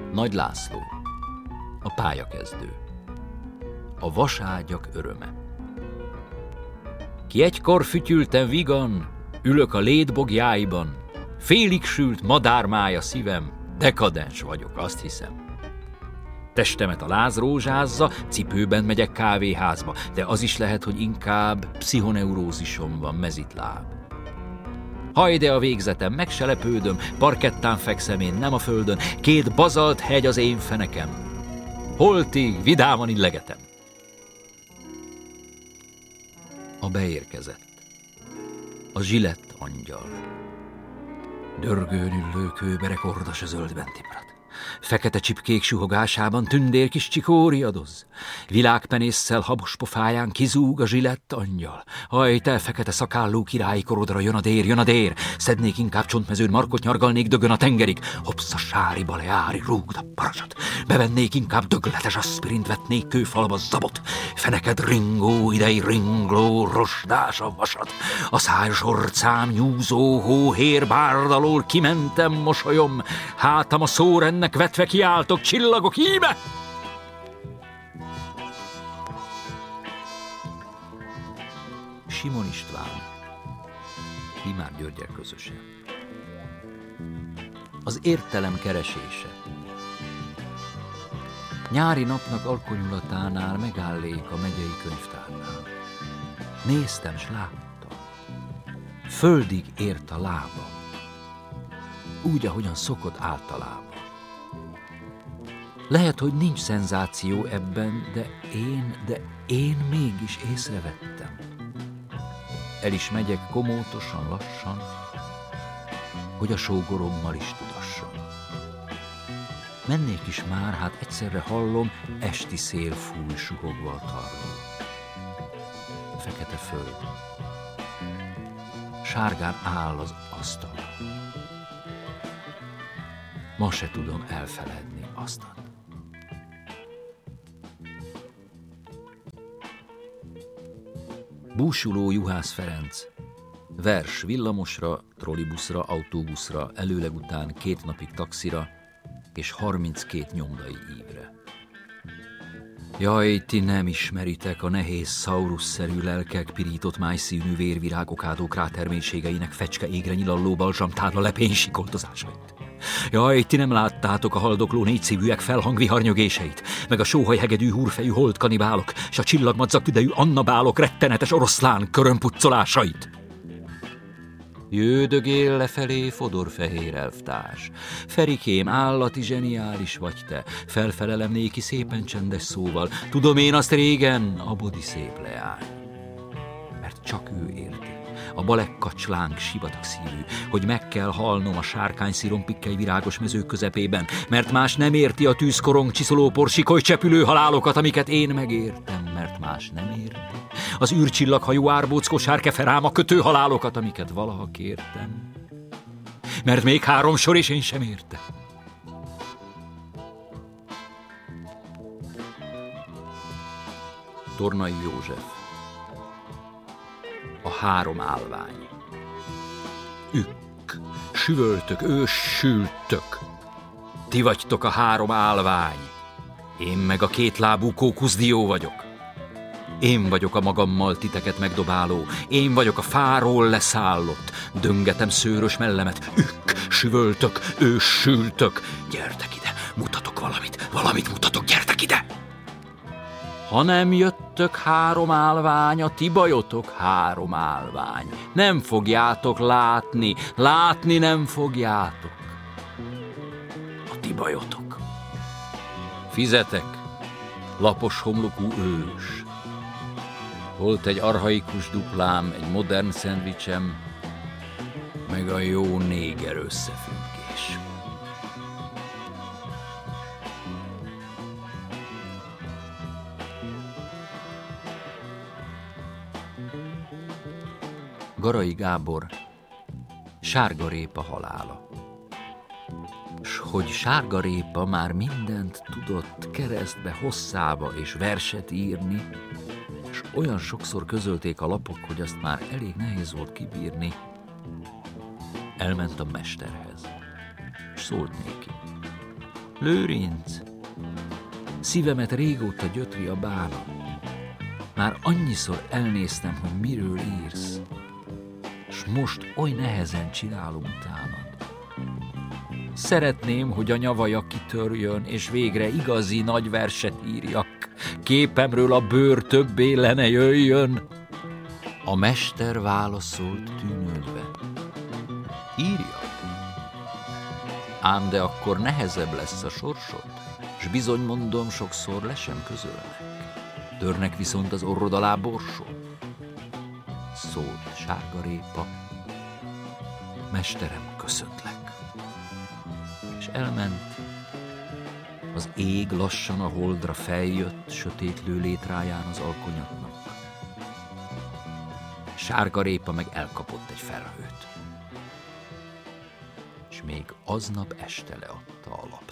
Nagy László, a pályakezdő, a vaságyak öröme. Ki egykor fütyültem vigan, ülök a létbogjáiban, félig sült madármája szívem, dekadens vagyok, azt hiszem. Testemet a láz rózsázza, cipőben megyek kávéházba, de az is lehet, hogy inkább pszichoneurózisom van, mezitláb. Hajde a végzetem, meg se lepődöm, parkettán fekszem én, nem a földön, 2 bazalt hegy az én fenekem. Holtig vidáman illegetem. A beérkezett. A zsilett angyal. Dörgőn üllő kőberek ordas a zöldben tiprat. Fekete csipkék suhogásában tündér kis csikó riadoz. Világpenésszel habos pofáján kizúg a zsilett angyal. Aj, te fekete szakálló királyi korodra, jön a dér. Szednék inkább csontmezőn, markot nyargalnék dögön a tengerig. Hopsz a sári baleári, rúgd a parasat. Bevennék inkább dögletes aspirint, vetnék kőfalba zabot. Feneked ringó, idei ringló, rostás a vasat. A szájos orcám nyúzó hóhér bárdalól kimentem mosolyom. Hátam a szórennek vetve kiáltok, csillagok íme! Simon István, Timár Györgyel közösen. Az értelem keresése. Nyári napnak alkonyulatánál megállék a megyei könyvtárnál. Néztem, s láttam. Földig ért a lábam. Úgy, ahogyan szokott általában. Lehet, hogy nincs szenzáció ebben, de én mégis észrevettem. El is megyek komótosan, lassan, hogy a sógorommal is tudasson. Mennék is már, hát egyszerre hallom, esti szél fúj suhogva a tarló. Fekete föld. Sárgán áll az asztal. Ma se tudom elfeledni asztalt. Búsuló Juhász Ferenc. Vers villamosra, trollibuszra, autóbuszra, előleg után 2 napig taxira, és 32 nyomdai ívre. Jaj, ti nem ismeritek a nehéz szaurusz-szerű lelkek, pirított májszínű vérvirágok ádó krátermélységeinek fecske égre nyilalló balzsamtábla lepény sikoltozásait. Jaj, ti nem láttátok a haldokló 4 szívűek felhangviharnyögéseit, meg a sóhaj hegedű húrfejű holt kanibálok, s a csillagmadzag tüdejű annabálok rettenetes oroszlán körömpuccolásait. Jödögél lefelé fodorfehér elvtárs. Ferikém, állati zseniális vagy te, felfelelem néki szépen csendes szóval. Tudom én azt régen, a bodi szép leány. Mert csak ő érti, a balekkacslánk sivatag szívű, hogy meg kell halnom a sárkány szirompikkelj virágos mezők közepében, mert más nem érti a tűzkorong csiszolópor sikoly csepülő halálokat, amiket én megértem, mert más nem érti. Az űrcsillaghajú árbóckos sárkeferáma kötő halálokat, amiket valaha kértem. Mert még 3 sor, és én sem értem. Tornai József. A 3 állvány. Ükk, süvöltök, őssültök. Ti vagytok a 3 állvány. Én meg a 2 lábú kókuszdió vagyok. Én vagyok a magammal titeket megdobáló, én vagyok a fáról leszállott, döngetem szőrös mellemet, ükk, süvöltök, őssültök. Gyertek ide, mutatok valamit mutatok, gyertek ide! Ha nem jöttök 3 állvány, a ti bajotok 3 állvány. Nem fogjátok látni nem fogjátok. A ti bajotok. Fizetek, lapos homlokú ős. Volt egy archaikus duplám, egy modern szendvicsem, meg a jó néger összefüggés. Garai Gábor, sárgarépa halála. S hogy sárgarépa már mindent tudott keresztbe, hosszába és verset írni, s olyan sokszor közölték a lapok, hogy azt már elég nehéz volt kibírni, elment a mesterhez, s szólt néki. Lőrinc, szívemet régóta gyötri a bánat. Már annyiszor elnéztem, hogy miről írsz, s most oly nehezen csinálom utánad. Szeretném, hogy a nyavaja kitörjön, és végre igazi nagy verset írjak. Képemről a bőr többé le ne jöjjön. A mester válaszolt tűnődve. Írjak. Ám de akkor nehezebb lesz a sorsod, s bizony mondom, sokszor le sem közölnek. Törnek viszont az orrod alá borsot. Szólt Sárgarépa. Mesterem, köszöntlek. És elment. Az ég lassan a holdra feljött, sötét lőlétráján az alkonyatnak. Sárgarépa meg elkapott egy felhőt. És még aznap este leadta a lap.